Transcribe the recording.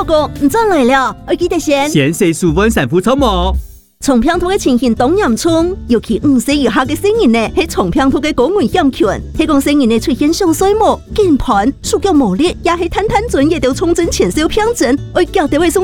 公，你转来了，我记得先洗舒缓散肤草膜。 虫病毒的情形当严重，尤其5岁以下的成人呢，係虫病毒嘅高危险群。係講成人呢出現上水膜、鍵盤、手腳無力，也係攤攤準也都重症前兆病症，我腳就會送